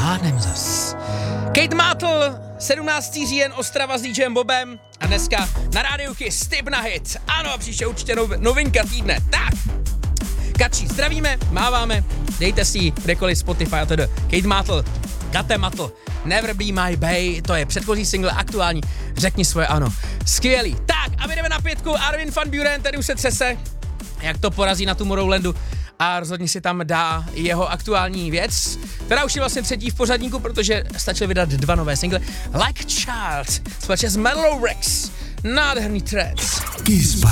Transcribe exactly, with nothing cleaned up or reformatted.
zvládnem zas. Kate Mátl, sedmnáctého října Ostrava s DJem Bobem a dneska na rádiu Kiss tip na hit. Ano, příště určitě nov, novinka týdne. Tak, Kačí, zdravíme, máváme, dejte si ji kdekoliv Spotify a tedy. Kate Mátl, Gate Matl, Never Be My Bae, to je předchozí single, aktuální, řekni svoje ano. Skvělý. Tak, a my jdeme na pětku, Armin van Buuren, tady už se třese, jak to porazí na Tomorrowlandu a rozhodně si tam dá jeho aktuální věc, která už je vlastně třetí v pořadníku, protože stačilo vydat dva nové single. Like a Child, společně s Mellow Rex, nádherný tracks.